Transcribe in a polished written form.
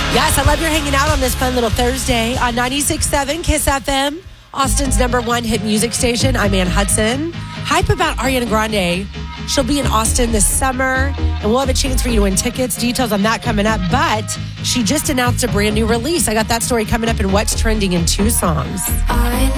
Yes, I love your hanging out on this fun little Thursday on 96.7 KISS FM, Austin's #1 hit music station. I'm Ann Hudson. Hype about Ariana Grande. She'll be in Austin this summer, and we'll have a chance for you to win tickets. Details on that coming up, but she just announced a brand new release. I got that story coming up in What's Trending in 2 songs.